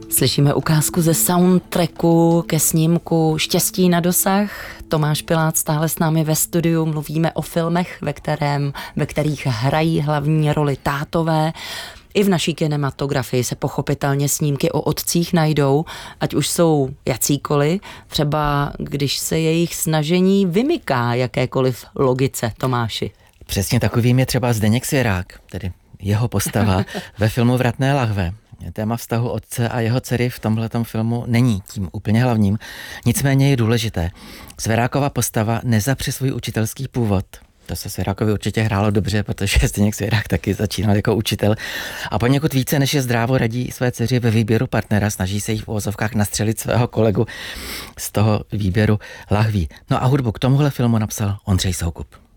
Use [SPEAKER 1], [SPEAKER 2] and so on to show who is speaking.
[SPEAKER 1] Slyšíme ukázku ze soundtracku ke snímku Štěstí na dosah. Tomáš Pilát stále s námi ve studiu, mluvíme o filmech, ve kterých hrají hlavní roli tátové. I v naší kinematografii se pochopitelně snímky o otcích najdou, ať už jsou jacíkoliv, třeba když se jejich snažení vymyká jakékoliv logice, Tomáši.
[SPEAKER 2] Přesně takovým je třeba Zdeněk Svěrák, tedy jeho postava ve filmu Vratné lahve. Téma vztahu otce a jeho dcery v tomhletom filmu není tím úplně hlavním, nicméně je důležité. Svěrákova postava nezapře svůj učitelský původ. To se Svěrákovi určitě hrálo dobře, protože Zdeněk Svěrák taky začínal jako učitel. A poněkud více, než je zdrávo, radí své dceři ve výběru partnera, snaží se jí v uvozovkách nastřelit svého kolegu z toho výběru lahví. No a hudbu k tomuhle filmu napsal Ondřej Soukup.